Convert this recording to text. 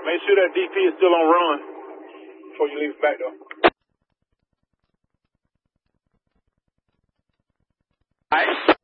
Make sure that DP is still on run before you leave it back, though. All right.